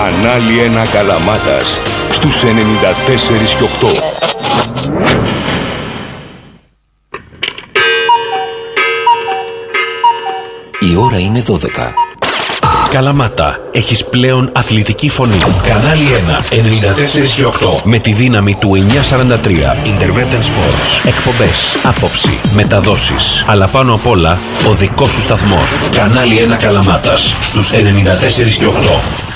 Κανάλι 1 Καλαμάτας στους 94 και 8. Η ώρα είναι 12. Καλαμάτα, έχεις πλέον αθλητική φωνή. Κανάλι 1, 94 και 8. Με τη δύναμη του 943. Intervention Sports. Εκπομπές, άποψη, μεταδόσεις. Αλλά πάνω απ' όλα, ο δικός σου σταθμός. Κανάλι 1 Καλαμάτας, στους 94 και 8.